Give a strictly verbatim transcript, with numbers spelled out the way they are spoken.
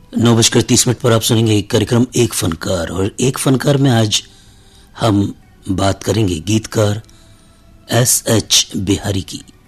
नौ बजकर तीस मिनट पर आप सुनेंगे कार्यक्रम एक फनकार। और एक फनकार में आज हम बात करेंगे गीतकार एस एच बिहारी की।